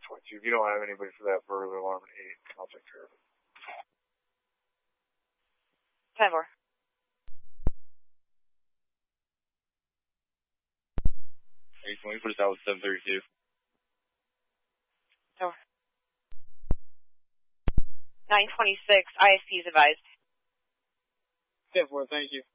22. If you don't have anybody for that further alarm at 8, I'll take care of it. 10-4. Hey, can we put us out with 732? 10-4. 926, ISP is advised. 10-4, thank you.